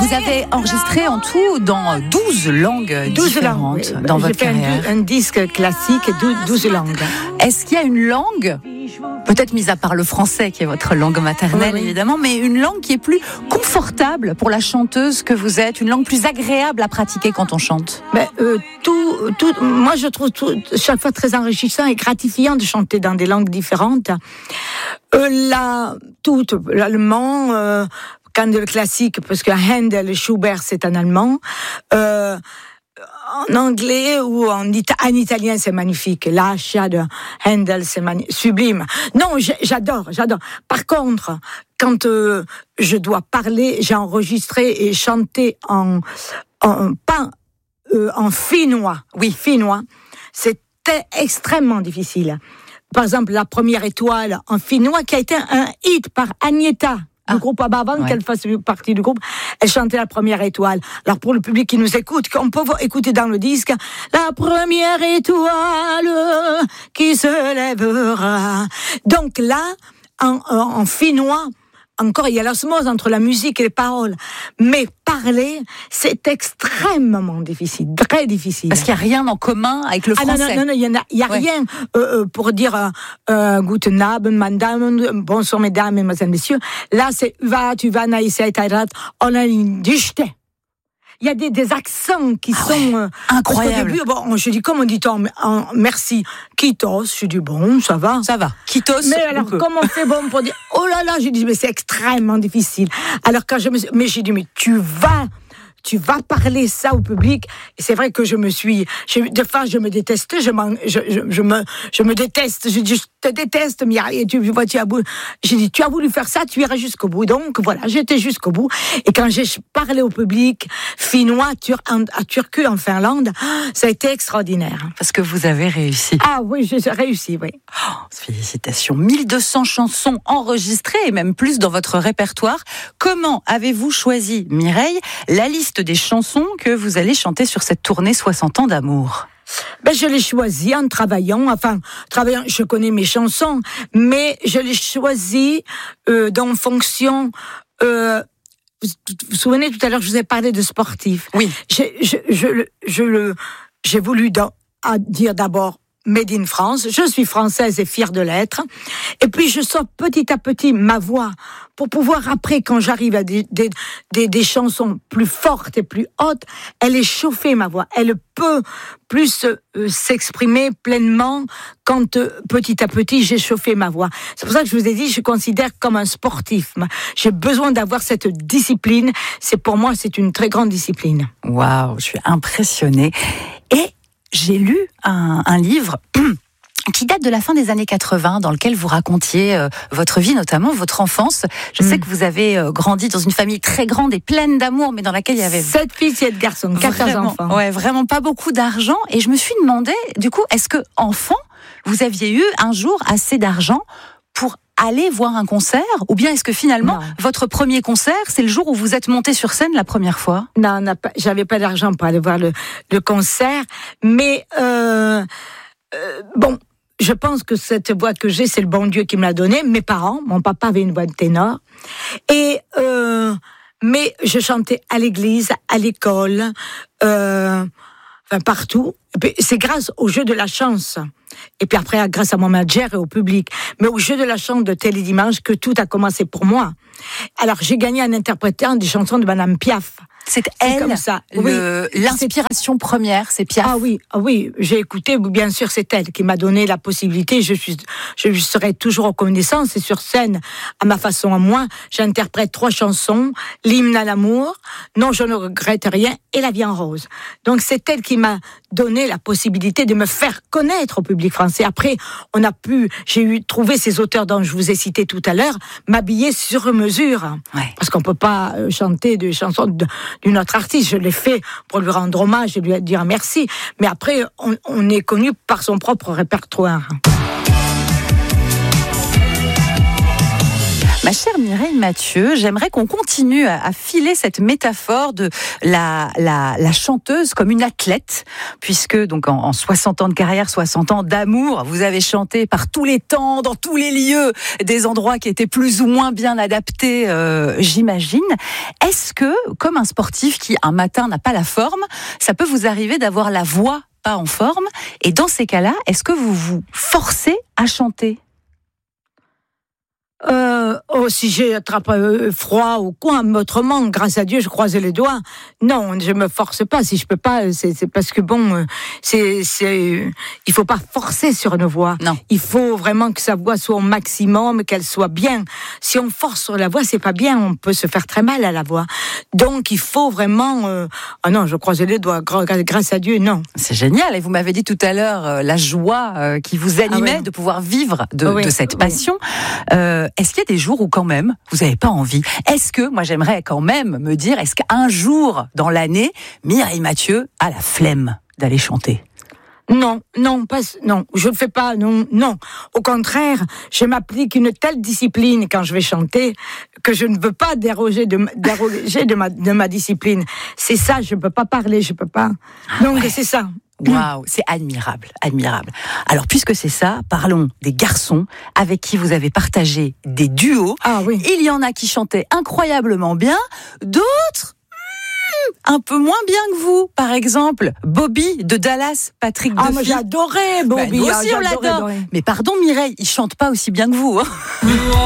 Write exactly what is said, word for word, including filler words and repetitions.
Vous avez enregistré en tout dans douze langues douze différentes langues, oui. dans J'ai votre fait carrière. un, un disque classique et douze langues. Est-ce qu'il y a une langue, peut-être mis à part le français qui est votre langue maternelle oui, oui. évidemment, mais une langue qui est plus confortable pour la chanteuse que vous êtes, une langue plus agréable à pratiquer quand on chante? Ben, euh, tout, tout, moi, je trouve tout, chaque fois très enrichissant et gratifiant de chanter dans des langues différentes. Euh, là, tout, l'allemand, euh, quand le classique, parce que Handel, Schubert, c'est en allemand. Euh, en anglais ou en, ita- en italien, c'est magnifique. L'Ascia de Handel, c'est mani- sublime. Non, j'adore, j'adore. Par contre, quand euh, je dois parler, j'ai enregistré et chanté en, en pas euh, en finnois. Oui, finnois. C'était extrêmement difficile. Par exemple, la première étoile en finnois qui a été un hit par Agnetha. Du ah, groupe avant ouais. qu'elle fasse partie du groupe, elle chantait la première étoile. Alors pour le public qui nous écoute, on peut écouter dans le disque la première étoile qui se lèvera. Donc là, en, en, en finnois, encore il y a l'osmose entre la musique et les paroles, mais parler, c'est extrêmement difficile, très difficile. Parce qu'il n'y a rien en commun avec le français. Ah non, non, non, il n'y a, il y a ouais. rien euh, pour dire euh, euh, Guten Abend, Madame, bonsoir mesdames, mesdemoiselles, messieurs. Là, c'est va, tu vas, naïs, on a une dichte. Il y a des, des accents qui ah sont... Ouais. Incroyables. Au début, bon, je dis, comment dit-on en, merci, Kitos, je dis, bon, ça va. Ça va, Kitos. Mais alors, comment on fait bon pour dire, oh là là, j'ai dit, mais c'est extrêmement difficile. Alors, quand je me mais j'ai dit, mais tu vas... tu vas parler ça au public. Et c'est vrai que je me suis, je, de fois, je me déteste, je, je, je, je me, je me déteste, je, je te déteste, Mireille, tu vois, tu as voulu, j'ai dit, tu as voulu faire ça, tu iras jusqu'au bout. Donc, voilà, j'étais jusqu'au bout. Et quand j'ai parlé au public, finnois, tur, à Turku, en Finlande, ça a été extraordinaire. Parce que vous avez réussi. Ah oui, j'ai réussi, oui. Oh, félicitations. mille deux cents chansons enregistrées et même plus dans votre répertoire. Comment avez-vous choisi, Mireille, la liste des chansons que vous allez chanter sur cette tournée soixante ans d'amour? Ben, je l'ai choisi en travaillant, enfin, travaillant, je connais mes chansons, mais je l'ai choisi euh, en fonction... Euh, vous vous souvenez, tout à l'heure, je vous ai parlé de sportifs. Oui. J'ai, je, je, je, je, j'ai voulu dans, à dire d'abord Made in France, je suis française et fière de l'être. Et puis je sors petit à petit ma voix pour pouvoir après, quand j'arrive à des, des, des, des chansons plus fortes et plus hautes, elle est chauffée ma voix. Elle peut plus euh, s'exprimer pleinement quand euh, petit à petit j'ai chauffé ma voix. C'est pour ça que je vous ai dit, je considère comme un sportif. J'ai besoin d'avoir cette discipline. C'est pour moi, c'est une très grande discipline. Waouh, je suis impressionnée. Et j'ai lu un, un livre qui date de la fin des années quatre-vingts, dans lequel vous racontiez euh, votre vie, notamment votre enfance. Je mmh. sais que vous avez euh, grandi dans une famille très grande et pleine d'amour, mais dans laquelle il y avait... Sept filles, sept garçons, quatorze enfants. Ouais, vraiment pas beaucoup d'argent. Et je me suis demandé, du coup, est-ce que, enfant, vous aviez eu un jour assez d'argent pour aller voir un concert, ou bien est-ce que finalement, non. votre premier concert, c'est le jour où vous êtes monté sur scène la première fois? Non, non pas, j'avais pas d'argent pour aller voir le, le concert, mais euh, euh, bon, je pense que cette voix que j'ai, c'est le bon Dieu qui me l'a donnée. Mes parents, mon papa avait une voix de ténor, et euh, mais je chantais à l'église, à l'école, euh, enfin partout. Et puis, c'est grâce au jeu de la chance. Et puis après, grâce à mon manager et au public. Mais au jeu de la chance de Télédimanche que tout a commencé pour moi. Alors, j'ai gagné en interprétant des chansons de Madame Piaf. C'est elle, comme ça. Le, oui, l'inspiration c'est... première, c'est Piaf. Ah oui, ah oui, j'ai écouté, bien sûr, c'est elle qui m'a donné la possibilité. Je suis, je lui serai toujours reconnaissante. Et sur scène, à ma façon à moi, j'interprète trois chansons, l'hymne à l'amour, Non, je ne regrette rien et La vie en rose. Donc c'est elle qui m'a donné la possibilité de me faire connaître au public français. Après, on a pu, j'ai eu trouvé ces auteurs dont je vous ai cité tout à l'heure, m'habiller sur mesure, ouais. parce qu'on peut pas chanter des chansons de, d'une autre artiste. Je l'ai fait pour lui rendre hommage et lui dire merci. Mais après, on, on est connu par son propre répertoire. Ma chère Mireille Mathieu, j'aimerais qu'on continue à, à filer cette métaphore de la, la, la chanteuse comme une athlète, puisque donc en, en soixante ans de carrière, soixante ans d'amour, vous avez chanté par tous les temps, dans tous les lieux, des endroits qui étaient plus ou moins bien adaptés, euh, j'imagine. Est-ce que, comme un sportif qui un matin n'a pas la forme, ça peut vous arriver d'avoir la voix pas en forme, et dans ces cas-là, est-ce que vous vous forcez à chanter ? Euh, oh, si j'ai attrapé euh, froid ou quoi, mais autrement, grâce à Dieu, je croise les doigts. Non, je me force pas. Si je peux pas, c'est, c'est parce que bon, euh, c'est, c'est, il faut pas forcer sur une voix. Non. Il faut vraiment que sa voix soit au maximum, qu'elle soit bien. Si on force sur la voix, c'est pas bien. On peut se faire très mal à la voix. Donc, il faut vraiment. Euh... Ah non, je croise les doigts. Grâce à Dieu, non. C'est génial. Et vous m'avez dit tout à l'heure euh, la joie euh, qui vous animait ah oui. de pouvoir vivre de, oui. de cette passion. Oui. Euh, Est-ce qu'il y a des jours où quand même vous n'avez pas envie ? Est-ce que, moi j'aimerais quand même me dire, est-ce qu'un jour dans l'année, Mireille Mathieu a la flemme d'aller chanter ? Non, non, pas, non, je ne fais pas, non, non. Au contraire, je m'applique une telle discipline quand je vais chanter que je ne veux pas déroger de, déroger de ma, de ma discipline. C'est ça, je ne peux pas parler, je ne peux pas. Ah Donc ouais. c'est ça. Waouh, c'est admirable, admirable. Alors, puisque c'est ça, parlons des garçons avec qui vous avez partagé des duos. Ah oui. Il y en a qui chantaient incroyablement bien, d'autres un peu moins bien que vous. Par exemple, Bobby de Dallas, Patrick ah, Duffy. Ah, moi j'adorais Bobby. Ben, nous aussi, ah, on l'adore. Mais pardon, Mireille, il chante pas aussi bien que vous. Hein.